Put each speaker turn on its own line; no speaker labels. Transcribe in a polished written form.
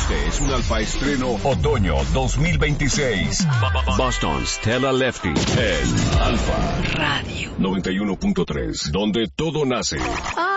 Este es un Alfa Estreno Otoño 2026. Boston Stella Lefty en Alfa
Radio
91.3, donde todo nace.